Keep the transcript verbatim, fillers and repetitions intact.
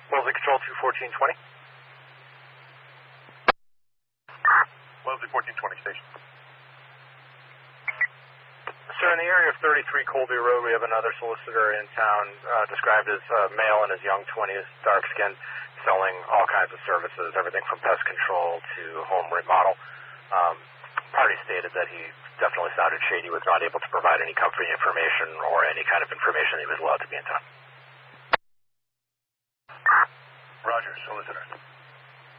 Wellesley Control two fourteen twenty. Wellesley fourteen twenty station. Sir, in the area of thirty-three Colby Road, we have another solicitor in town uh, described as uh, male in his young twenties, dark-skinned, selling all kinds of services, everything from pest control to home remodel. Um, party stated that he definitely sounded shady, was not able to provide any company information or any kind of information he was allowed to be in town. Roger, solicitor.